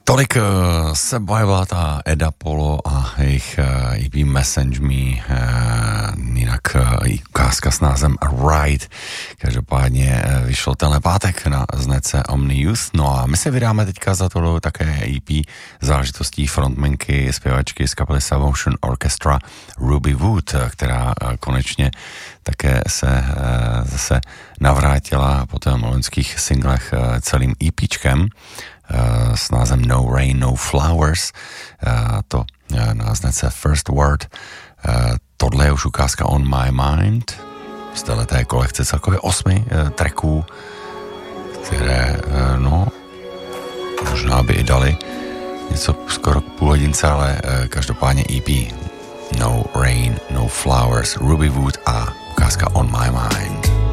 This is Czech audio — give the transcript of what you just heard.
Tolik Survival a Eda Polo a jejich EP Message Me, jinak ukázka s názvem Ride. Každopádně vyšlo tenhle pátek na značce Omni Youth. No a my se vydáme teďka za tohle také EP záležitostí frontmanky, zpěvačky z kapely Salvation Orchestra Ruby Wood, která konečně také se zase navrátila po těch loňských singlech celým EPčkem s názvem No Rain, No Flowers, to na značce First Word. Tohle je už ukázka On My Mind z téhleté kolekce celkově 8 tracků, které, no, možná by i dali něco skoro k půl hodince, ale každopádně EP No Rain, No Flowers, Ruby Wood a ukázka On My Mind.